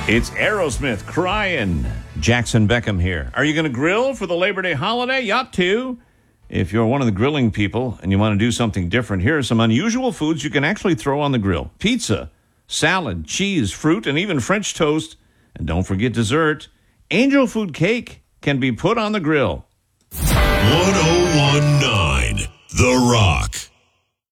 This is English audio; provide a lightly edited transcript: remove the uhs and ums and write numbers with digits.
It's Aerosmith crying. Jackson Beckham here. Are you going to grill for the Labor Day holiday? You ought to. If you're one of the grilling people and you want to do something different, here are some unusual foods you can actually throw on the grill. Pizza, salad, cheese, fruit, and even French toast. And don't forget dessert. Angel food cake can be put on the grill. 1019 The Rock.